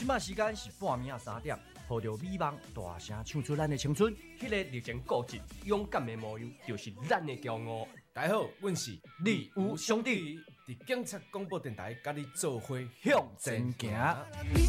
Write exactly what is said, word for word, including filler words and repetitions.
摆时间是半暝啊三点，抱着美梦大声唱出咱的青春。 迄个历经固执、勇敢的模样，就是咱的骄傲。 大家好，阮是李有兄弟， 伫警察广播电台，甲你做伙向前行。